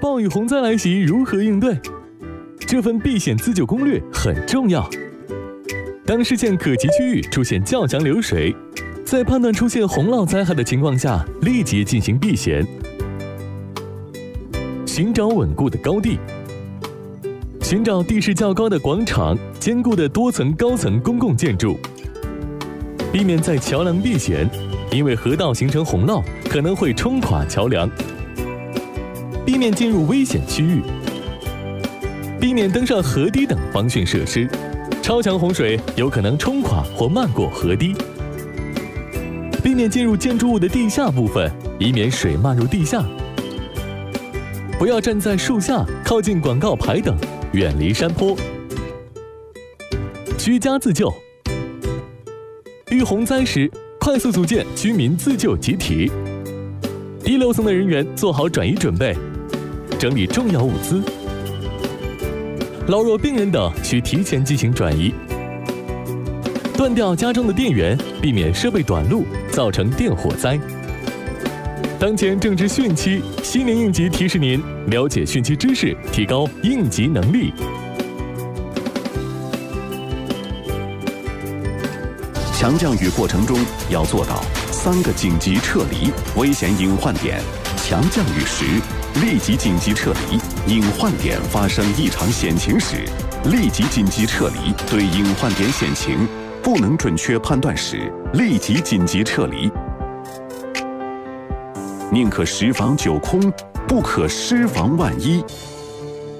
暴雨洪灾来袭如何应对？这份避险自救攻略很重要。当视线可及区域出现较强流水，在判断出现洪涝灾害的情况下，立即进行避险。寻找稳固的高地，寻找地势较高的广场、坚固的多层高层公共建筑，避免在桥梁避险，因为河道形成洪涝可能会冲垮桥梁。避免进入危险区域，避免登上河堤等防汛设施，超强洪水有可能冲垮或漫过河堤。避免进入建筑物的地下部分，以免水漫入地下。不要站在树下、靠近广告牌等，远离山坡。居家自救，遇洪灾时，快速组建居民自救集体。低楼层的人员做好转移准备，整理重要物资。老弱病人等需提前进行转移。断掉家中的电源，避免设备短路，造成电火灾。当前正值汛期，西年应急提示您了解汛期知识，提高应急能力。 强降雨过程中要做到3个紧急撤离危险隐患点：强降雨时立即紧急撤离，隐患点发生异常险情时立即紧急撤离，对隐患点险情不能准确判断时立即紧急撤离。宁可10防9空，不可失防万一。